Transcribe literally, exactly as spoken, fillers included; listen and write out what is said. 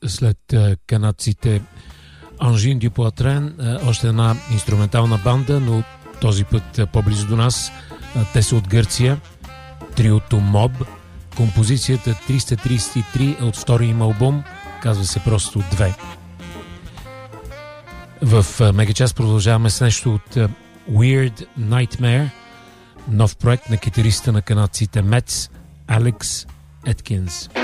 след канадците Ангин дю Поитрен, още една инструментална банда, но този път по-близо до нас. Те са от Гърция, триото Моб. Композицията триста тридесет и три е от втория им албум, казва се просто Две. В Мегачас продължаваме с нещо от Weird Nightmare, нов проект на китариста на канадците Метс, Алекс Еткинс.